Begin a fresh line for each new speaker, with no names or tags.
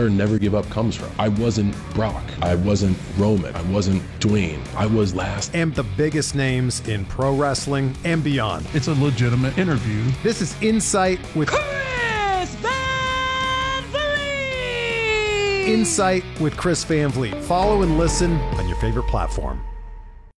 where Never Give Up comes from. I wasn't Brock. I wasn't Roman. I wasn't Dwayne. I was last.
And the biggest names in pro wrestling and beyond.
It's a legitimate interview.
This is Insight with
Chris Van Vliet!
Insight with Chris Van Vliet. Follow and listen on your favorite platform.